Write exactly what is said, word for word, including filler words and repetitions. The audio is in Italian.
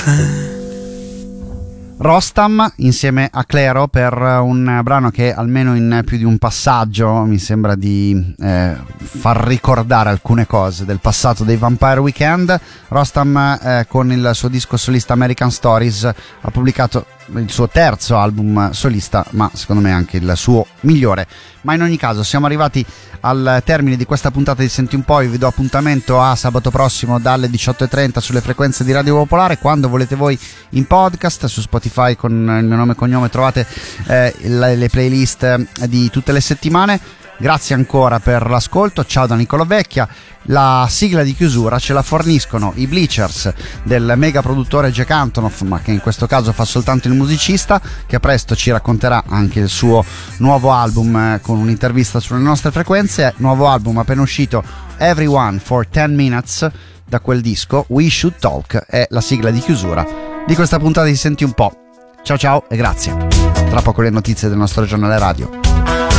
time. Rostam insieme a Clairo per un brano che almeno in più di un passaggio mi sembra di eh, far ricordare alcune cose del passato dei Vampire Weekend. Rostam eh, con il suo disco solista American Stories ha pubblicato il suo terzo album solista, ma secondo me anche il suo migliore. Ma in ogni caso siamo arrivati al termine di questa puntata di Senti un po'. Io vi do appuntamento a sabato prossimo dalle diciotto e trenta sulle frequenze di Radio Popolare, quando volete voi, in podcast su Spotify con il mio nome e cognome trovate eh, le, le playlist di tutte le settimane. Grazie ancora per l'ascolto, ciao da Niccolo Vecchia. La sigla di chiusura ce la forniscono i Bleachers del mega produttore Jack Antonoff, ma che in questo caso fa soltanto il musicista, che presto ci racconterà anche il suo nuovo album eh, con un'intervista sulle nostre frequenze. Nuovo album appena uscito, Everyone for ten minutes, da quel disco We Should Talk, è la sigla di chiusura di questa puntata di Senti un po'. Ciao ciao e grazie. Tra poco le notizie del nostro giornale radio.